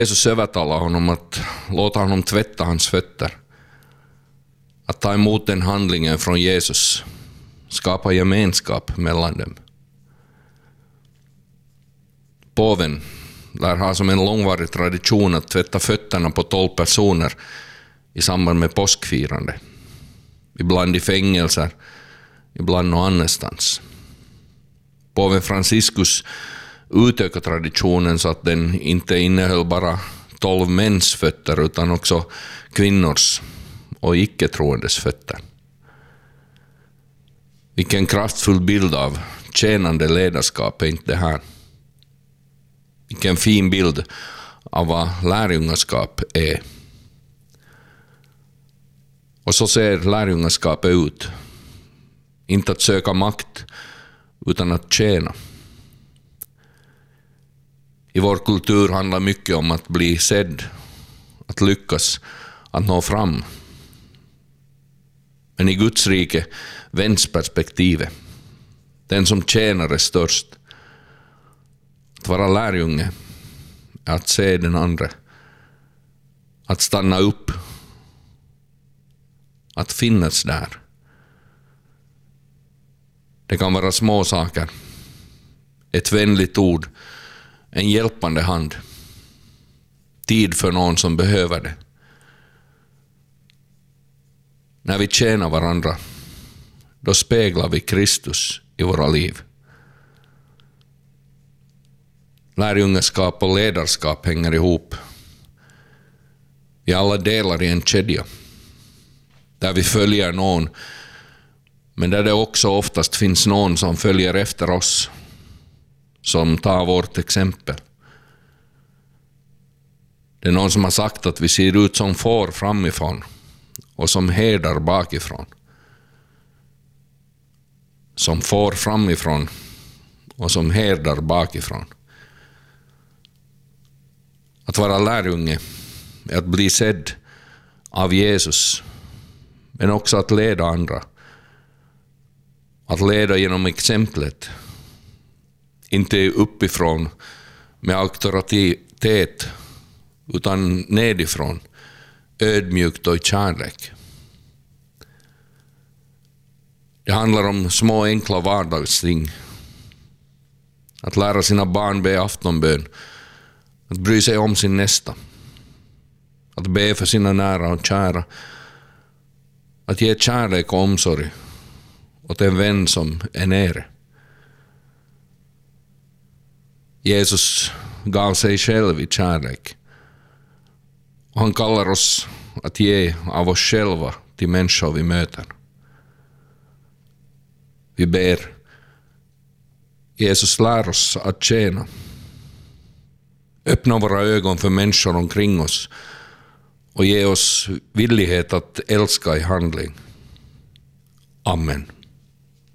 Jesus övertalar honom att låta honom tvätta hans fötter. Att ta emot den handlingen från Jesus, skapa gemenskap mellan dem. Påven lär ha som en långvarig tradition att tvätta fötterna på 12 personer i samband med påskfirande. Ibland i fängelser, ibland någon annanstans. Påven Franciscus utökar traditionen så att den inte innehöll bara 12 mäns fötter utan också kvinnors och icke-troendes fötter. Vilken kraftfull bild av tjänande ledarskap är inte det här. Vilken fin bild av vad lärjungaskap är. Och så ser lärjungaskapet ut. Inte att söka makt utan att tjäna. I vår kultur handlar mycket om att bli sedd, att lyckas, att nå fram. Men i Guds rike vänds perspektivet. Den som tjänar är störst. Att vara lärjunge är att se den andra. Att stanna upp. Att finnas där. Det kan vara små saker. Ett vänligt ord. En hjälpande hand. Tid för någon som behöver det. När vi tjänar varandra, då speglar vi Kristus i våra liv. Lärjungaskap och ledarskap hänger ihop. Vi alla delar i en kedja. Där vi följer någon, men där det också oftast finns någon som följer efter oss. Som tar vårt exempel. Det är någon som har sagt att vi ser ut som får framifrån och som herdar bakifrån. Som får framifrån och som herdar bakifrån. Att vara lärjunge är att bli sedd av Jesus, men också att leda andra. Att leda genom exemplet. Inte uppifrån med auktoritet utan nedifrån, ödmjukt och i kärlek. Det handlar om små enkla vardagsting. Att lära sina barn be aftonbön. Att bry sig om sin nästa. Att be för sina nära och kära. Att ge kärlek och omsorg åt en vän som är nere. Jesus gav sig själv i kärlek. Och han kallar oss att ge av oss själva till människor vi möter. Vi ber. Jesus lär oss att tjäna. Öppna våra ögon för människor omkring oss och ge oss villighet att älska i handling. Amen.